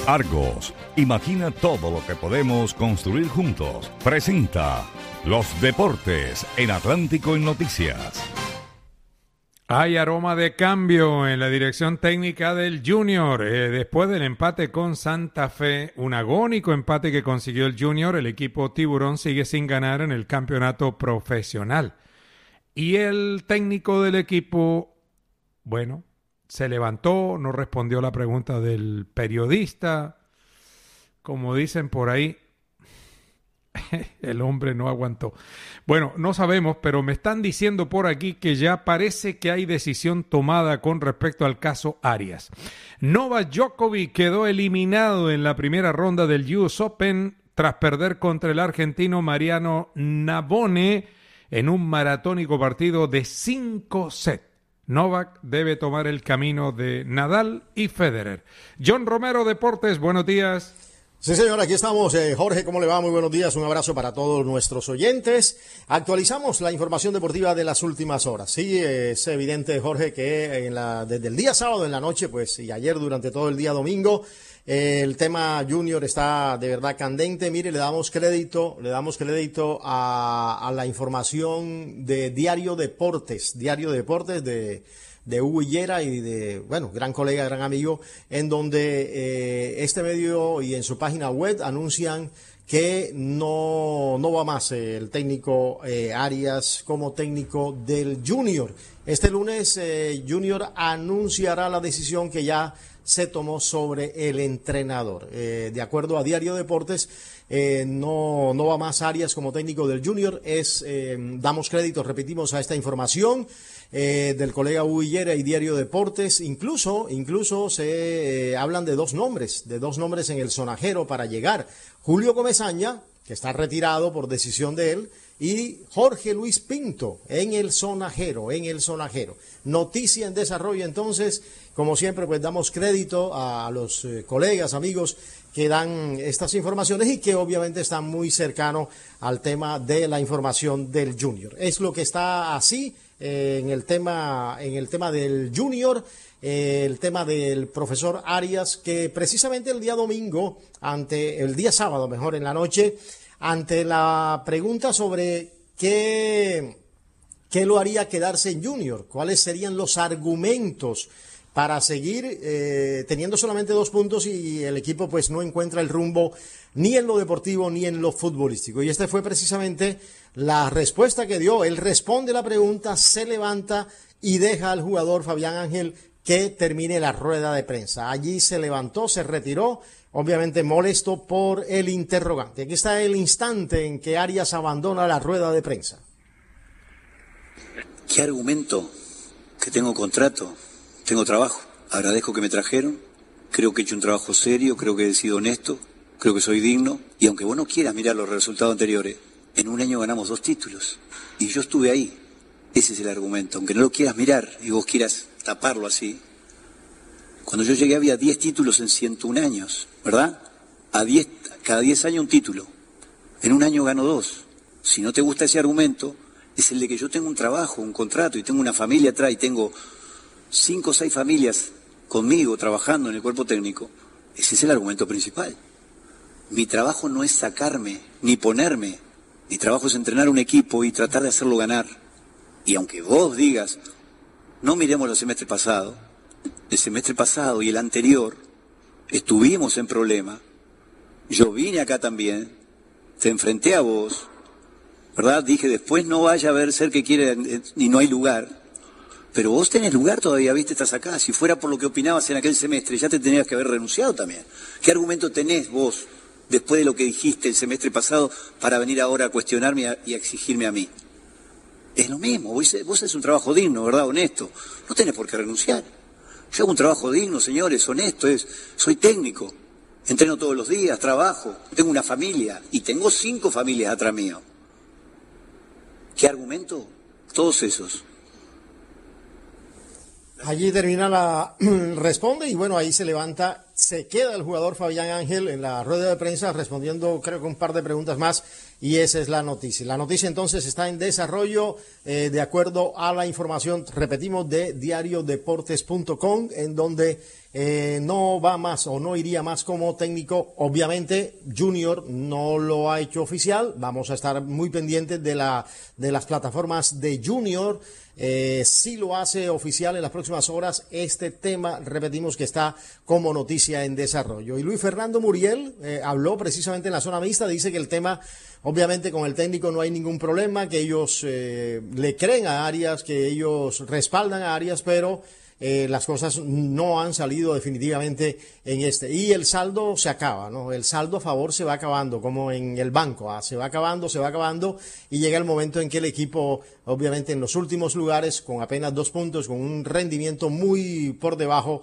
Argos, imagina todo lo que podemos construir juntos. Presenta los deportes en Atlántico en Noticias. Hay aroma de cambio en la dirección técnica del Junior. Después del empate con Santa Fe, un agónico empate que consiguió el Junior, el equipo tiburón sigue sin ganar en el campeonato profesional. Y el técnico del equipo, bueno, se levantó, no respondió la pregunta del periodista. Como dicen por ahí, el hombre no aguantó. Bueno, no sabemos, pero me están diciendo por aquí que ya parece que hay decisión tomada con respecto al caso Arias. Novak Djokovic quedó eliminado en la primera ronda del US Open tras perder contra el argentino Mariano Navone en un maratónico partido de 5 sets. Novak debe tomar el camino de Nadal y Federer. John Romero, Deportes, buenos días. Sí, señor, aquí estamos. Jorge, ¿cómo le va? Muy buenos días. Un abrazo para todos nuestros oyentes. Actualizamos la información deportiva de las últimas horas. Sí, es evidente, Jorge, que desde el día sábado en la noche, pues, y ayer durante todo el día domingo, el tema Junior está de verdad candente. Mire, le damos crédito a la información de Diario Deportes de Hugo Higuera y de, bueno, gran colega, gran amigo, en donde este medio y en su página web anuncian que no va más el técnico Arias como técnico del Junior. Este lunes Junior anunciará la decisión que ya se tomó sobre el entrenador. De acuerdo a Diario Deportes, no va más Arias como técnico del Junior. Damos crédito, repetimos, a esta información del colega Hugo Higuera y Diario Deportes. Incluso se hablan de dos nombres en el sonajero para llegar. Julio Comesaña, que está retirado por decisión de él, y Jorge Luis Pinto en el sonajero. Noticia en desarrollo. Entonces, como siempre, pues damos crédito a los colegas, amigos que dan estas informaciones y que obviamente están muy cercanos al tema de la información del Junior. Es lo que está así en el tema del Junior, el tema del profesor Arias, que precisamente el día sábado en la noche, ante la pregunta sobre qué lo haría quedarse en Junior, cuáles serían los argumentos para seguir teniendo solamente 2 puntos y el equipo pues no encuentra el rumbo ni en lo deportivo ni en lo futbolístico. Y esta fue precisamente la respuesta que dio. Él responde la pregunta, se levanta y deja al jugador Fabián Ángel que termine la rueda de prensa. Allí se levantó, se retiró, obviamente molesto por el interrogante. Aquí está el instante en que Arias abandona la rueda de prensa. ¿Qué argumento? Que tengo contrato, tengo trabajo. Agradezco que me trajeron, creo que he hecho un trabajo serio, creo que he sido honesto, creo que soy digno. Y aunque vos no quieras mirar los resultados anteriores, en un año ganamos 2 títulos. Y yo estuve ahí. Ese es el argumento. Aunque no lo quieras mirar y vos quieras taparlo así. Cuando yo llegué había 10 títulos en 101 años, ¿verdad? Cada 10 años un título. En un año gano 2. Si no te gusta ese argumento, es el de que yo tengo un trabajo, un contrato y tengo una familia atrás y tengo 5 o 6 familias conmigo trabajando en el cuerpo técnico. Ese es el argumento principal. Mi trabajo no es sacarme ni ponerme. Mi trabajo es entrenar un equipo y tratar de hacerlo ganar. Y aunque vos digas, no miremos el semestre pasado y el anterior, estuvimos en problema. Yo vine acá también, te enfrenté a vos, ¿verdad? Dije, después no vaya a ver ser que quiere y no hay lugar. Pero vos tenés lugar todavía, viste, estás acá. Si fuera por lo que opinabas en aquel semestre, ya te tenías que haber renunciado también. ¿Qué argumento tenés vos, después de lo que dijiste el semestre pasado, para venir ahora a cuestionarme y a exigirme a mí? Es lo mismo, vos haces un trabajo digno, ¿verdad? Honesto. No tenés por qué renunciar. Yo hago un trabajo digno, señores, honesto, soy técnico. Entreno todos los días, trabajo, tengo una familia y tengo 5 familias atrás mío. ¿Qué argumento? Todos esos. Allí termina responde y bueno, ahí se levanta, se queda el jugador Fabián Ángel en la rueda de prensa respondiendo creo que un par de preguntas más y esa es la noticia. La noticia entonces está en desarrollo de acuerdo a la información, repetimos, de diariodeportes.com, en donde no va más o no iría más como técnico. Obviamente Junior no lo ha hecho oficial, vamos a estar muy pendientes de las plataformas de Junior. Si lo hace oficial en las próximas horas, este tema, repetimos, que está como noticia en desarrollo. Y Luis Fernando Muriel habló precisamente en la zona mixta, dice que el tema, obviamente con el técnico no hay ningún problema, que ellos le creen a Arias, que ellos respaldan a Arias, pero las cosas no han salido definitivamente en este. Y el saldo se acaba, ¿no? El saldo a favor se va acabando, como en el banco, se va acabando, y llega el momento en que el equipo, obviamente en los últimos lugares, con apenas 2 puntos, con un rendimiento muy por debajo,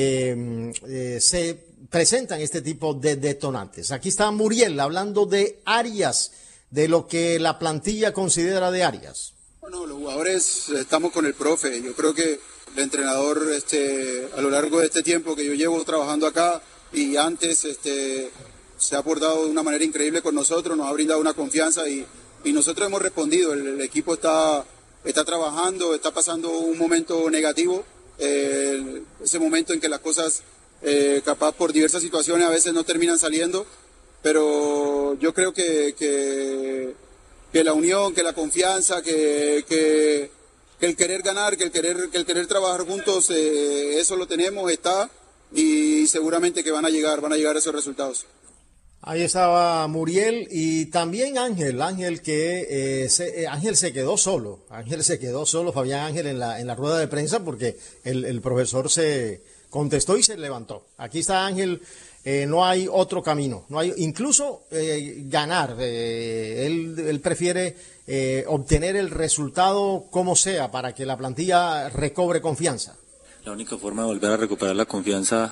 se presentan este tipo de detonantes. Aquí está Muriel hablando de Arias, de lo que la plantilla considera de Arias. Bueno, los jugadores estamos con el profe. Yo creo que el entrenador, a lo largo de este tiempo que yo llevo trabajando acá y antes, se ha portado de una manera increíble con nosotros, nos ha brindado una confianza y nosotros hemos respondido. El equipo está trabajando, está pasando un momento negativo, ese momento en que las cosas, capaz por diversas situaciones, a veces no terminan saliendo, pero yo creo que la unión, que la confianza, que el querer ganar, que el querer trabajar juntos, eso lo tenemos, está, y seguramente que van a llegar esos resultados. Ahí estaba Muriel y también Ángel que Ángel se quedó solo, Fabián Ángel en la rueda de prensa, porque el profesor se contestó y se levantó. Aquí está Ángel. No hay otro camino, no hay, incluso ganar, él prefiere obtener el resultado como sea para que la plantilla recobre confianza. La única forma de volver a recuperar la confianza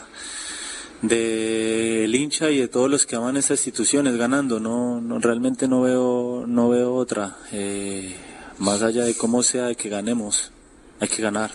del hincha y de todos los que aman esta institución es ganando. Realmente no veo otra, más allá de cómo sea, de que ganemos, hay que ganar.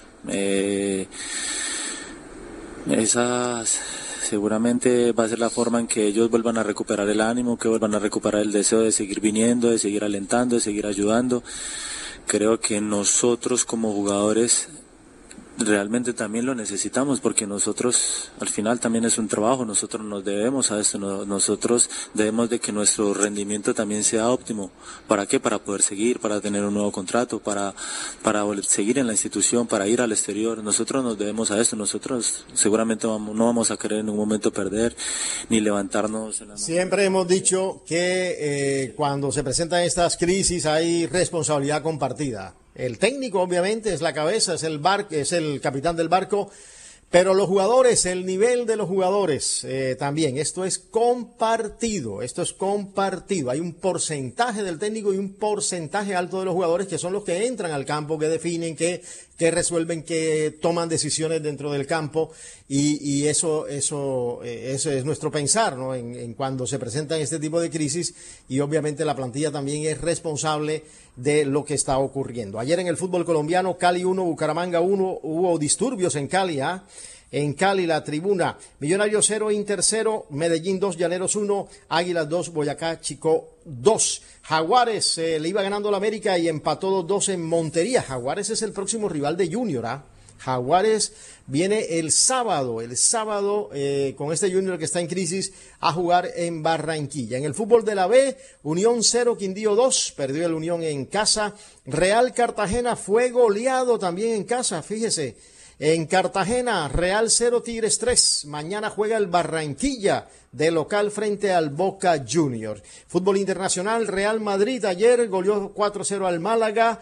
Seguramente va a ser la forma en que ellos vuelvan a recuperar el ánimo, que vuelvan a recuperar el deseo de seguir viniendo, de seguir alentando, de seguir ayudando. Creo que nosotros como jugadores realmente también lo necesitamos, porque nosotros al final también es un trabajo, nosotros nos debemos a esto, nosotros debemos de que nuestro rendimiento también sea óptimo. ¿Para qué? Para poder seguir, para tener un nuevo contrato, para seguir en la institución, para ir al exterior. Nosotros nos debemos a esto, nosotros seguramente no vamos a querer en ningún momento perder ni levantarnos. Siempre hemos dicho que cuando se presentan estas crisis hay responsabilidad compartida. El técnico obviamente es la cabeza, es el capitán del barco, pero los jugadores, el nivel de los jugadores también, esto es compartido. Hay un porcentaje del técnico y un porcentaje alto de los jugadores que son los que entran al campo, que definen, que resuelven, que toman decisiones dentro del campo, y eso es nuestro pensar, ¿no? En cuando se presentan este tipo de crisis, y obviamente la plantilla también es responsable de lo que está ocurriendo. Ayer en el fútbol colombiano, Cali 1, Bucaramanga 1, hubo disturbios en Cali, En Cali, la tribuna, Millonarios 0, Inter 0, Medellín 2, Llaneros 1, Águilas 2, Boyacá Chico 2. Jaguares le iba ganando la América y empató 2-2 en Montería. Jaguares es el próximo rival de Junior, Jaguares viene el sábado con este Junior que está en crisis a jugar en Barranquilla. En el fútbol de la B, Unión 0, Quindío 2, perdió el Unión en casa. Real Cartagena fue goleado también en casa, fíjese. En Cartagena, Real 0, Tigres 3. Mañana juega el Barranquilla de local frente al Boca Junior. Fútbol internacional, Real Madrid ayer goleó 4-0 al Málaga.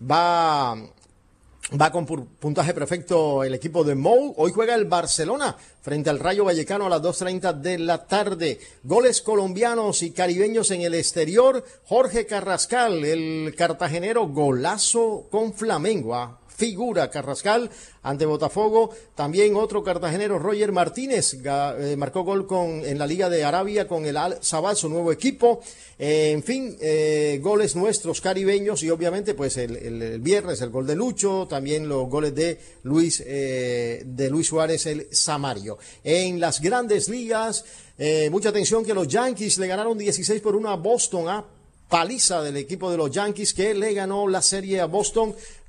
Va con puntaje perfecto el equipo de Mou. Hoy juega el Barcelona frente al Rayo Vallecano a las 2:30 de la tarde. Goles colombianos y caribeños en el exterior. Jorge Carrascal, el cartagenero, golazo con Flamengo. Figura Carrascal ante Botafogo. También otro cartagenero, Roger Martínez, marcó gol en la Liga de Arabia con el Al-Sabah, su nuevo equipo. En fin, goles nuestros caribeños, y obviamente pues el viernes el gol de Lucho, también los goles de Luis Suárez, el Samario. En las grandes ligas, mucha atención que los Yankees le ganaron 16-1 a Boston, paliza del equipo de los Yankees, que le ganó la serie a Boston.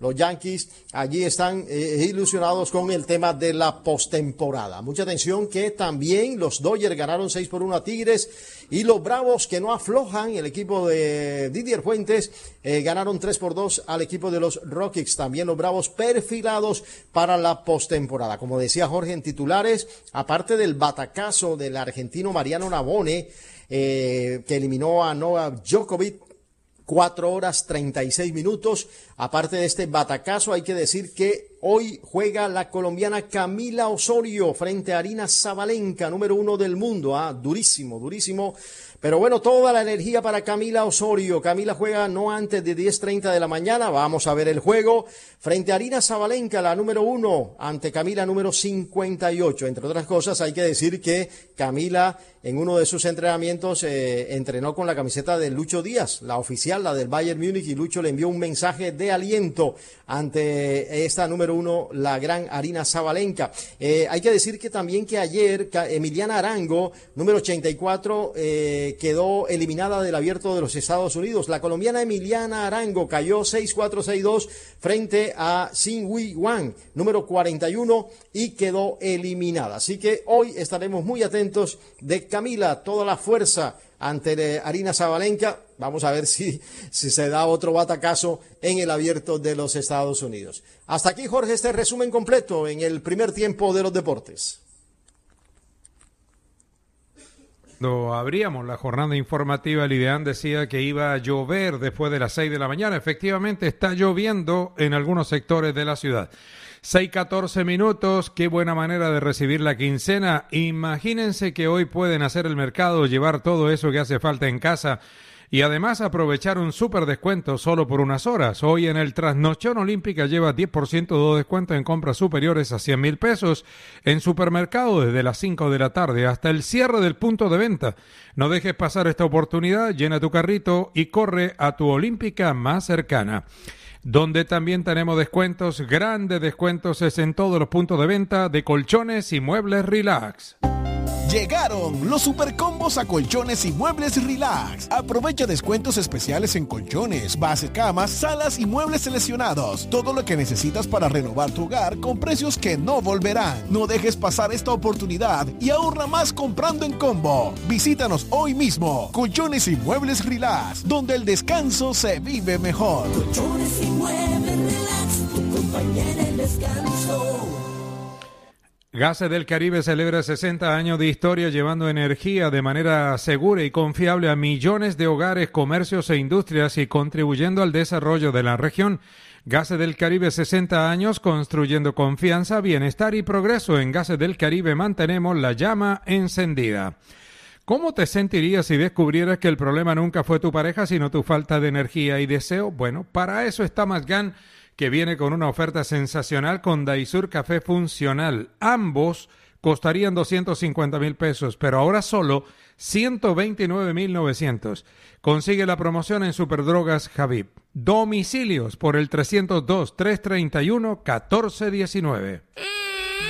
los Yankees allí están ilusionados con el tema de la postemporada. Mucha atención que también los Dodgers ganaron 6-1 a Tigres y los Bravos, que no aflojan, el equipo de Didier Fuentes, ganaron 3-2 al equipo de los Rockies. También los Bravos perfilados para la postemporada. Como decía Jorge en titulares, aparte del batacazo del argentino Mariano Navone, que eliminó a Novak Djokovic 4 horas 36 minutos. Aparte de este batacazo, hay que decir que hoy juega la colombiana Camila Osorio frente a Aryna Sabalenka, número 1 del mundo. Durísimo, durísimo. Pero bueno, toda la energía para Camila Osorio. Camila juega no antes de 10:30 de la mañana. Vamos a ver el juego frente a Aryna Sabalenka, la número 1, ante Camila, número 58. Entre otras cosas, hay que decir que Camila, en uno de sus entrenamientos, entrenó con la camiseta de Lucho Díaz, la oficial, la del Bayern Múnich, y Lucho le envió un mensaje de aliento ante esta número 1, la gran Aryna Sabalenka. Hay que decir que también que ayer Emiliana Arango, número 84, quedó eliminada del Abierto de los Estados Unidos. La colombiana Emiliana Arango cayó 6-4, 6-2 frente a Xin Wei Wang, número 41, y quedó eliminada. Así que hoy estaremos muy atentos de Camila, toda la fuerza ante Aryna Sabalenka. Vamos a ver si se da otro batacazo en el Abierto de los Estados Unidos. Hasta aquí, Jorge, este resumen completo en el primer tiempo de los deportes. Cuando abríamos la jornada informativa, el IDEAN decía que iba a llover después de las 6 de la mañana. Efectivamente, está lloviendo en algunos sectores de la ciudad. 6:14 minutos, qué buena manera de recibir la quincena. Imagínense que hoy pueden hacer el mercado, llevar todo eso que hace falta en casa y además aprovechar un súper descuento solo por unas horas. Hoy en el Trasnochón Olímpica lleva 10% de descuento en compras superiores a 100,000 pesos en supermercado desde las 5 de la tarde hasta el cierre del punto de venta. No dejes pasar esta oportunidad, llena tu carrito y corre a tu Olímpica más cercana. Donde también tenemos descuentos, grandes descuentos, es en todos los puntos de venta de colchones y muebles Relax. Llegaron los supercombos a Colchones y Muebles Relax. Aprovecha descuentos especiales en colchones, bases, camas, salas y muebles seleccionados. Todo lo que necesitas para renovar tu hogar con precios que no volverán. No dejes pasar esta oportunidad y ahorra más comprando en combo. Visítanos hoy mismo. Colchones y Muebles Relax, donde el descanso se vive mejor. Colchones y Muebles Relax, tu compañía en el descanso. Gases del Caribe celebra 60 años de historia llevando energía de manera segura y confiable a millones de hogares, comercios e industrias y contribuyendo al desarrollo de la región. Gases del Caribe, 60 años construyendo confianza, bienestar y progreso. En Gases del Caribe mantenemos la llama encendida. ¿Cómo te sentirías si descubrieras que el problema nunca fue tu pareja, sino tu falta de energía y deseo? Bueno, para eso está Mazgan, que viene con una oferta sensacional con Daisur Café Funcional. Ambos costarían 250,000 pesos, pero ahora solo 129,900. Consigue la promoción en Superdrogas Javib. Domicilios por el 302-331-1419.